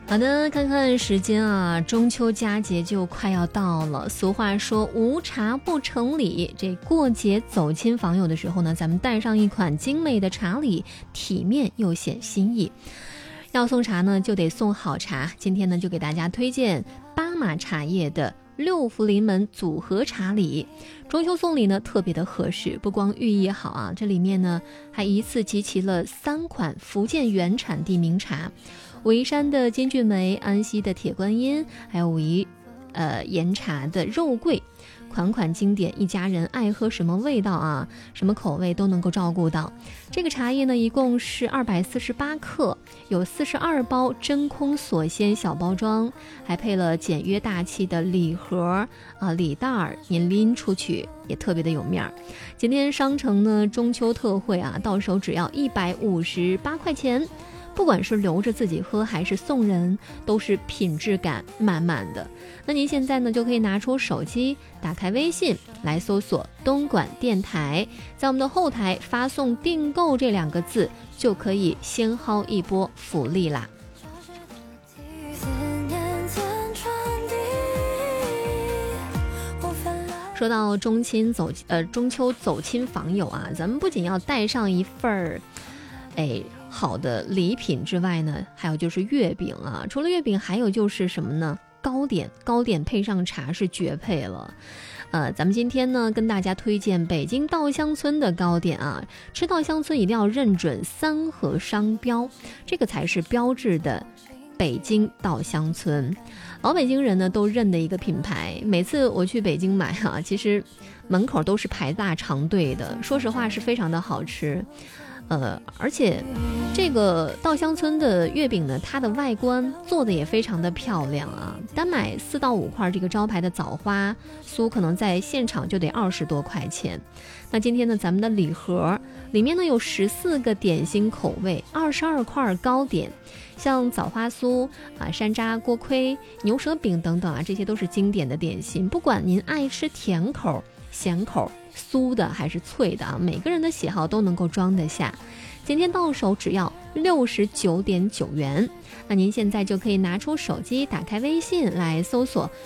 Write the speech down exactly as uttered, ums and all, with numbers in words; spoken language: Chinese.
好的，看看时间啊，中秋佳节就快要到了。俗话说无茶不成礼，这过节走亲访友的时候呢，咱们带上一款精美的茶礼，体面又显心意。要送茶呢，就得送好茶。今天呢，就给大家推荐巴马茶叶的六福临门组合茶礼。中秋送礼呢，特别的合适，不光寓意好啊，这里面呢还一次集齐了三款福建原产地名茶。武夷山的金骏眉，安溪的铁观音，还有武夷呃岩茶的肉桂，款款经典，一家人爱喝什么味道啊，什么口味都能够照顾到。这个茶叶呢，一共是二百四十八克，有四十二包真空锁鲜小包装，还配了简约大气的礼盒啊礼袋儿，您拎出去也特别的有面儿。今天商城呢中秋特惠啊，到手只要一百五十八块钱。不管是留着自己喝还是送人，都是品质感满满的。那您现在呢就可以拿出手机，打开微信来搜索东莞电台，在我们的后台发送订购这两个字，就可以先薅一波福利啦。说到中亲走呃中秋走亲访友啊，咱们不仅要带上一份儿哎好的礼品之外呢，还有就是月饼啊。除了月饼，还有就是什么呢？糕点，糕点配上茶是绝配了。呃，咱们今天呢跟大家推荐北京稻香村的糕点啊。吃稻香村一定要认准三和商标，这个才是标志的北京稻香村。老北京人呢都认的一个品牌，每次我去北京买啊，其实门口都是排大长队的，说实话是非常的好吃。呃，而且这个稻香村的月饼呢，它的外观做的也非常的漂亮啊。单买四到五块这个招牌的枣花酥，可能在现场就得二十多块钱。那今天呢，咱们的礼盒里面呢有十四个点心口味，二十二块糕点，像枣花酥啊、山楂锅盔、牛舌饼等等啊，这些都是经典的点心。不管您爱吃甜口、咸口、酥的还是脆的啊，每个人的喜好都能够装得下。今天到手只要六十九点九元，那您现在就可以拿出手机，打开微信来搜索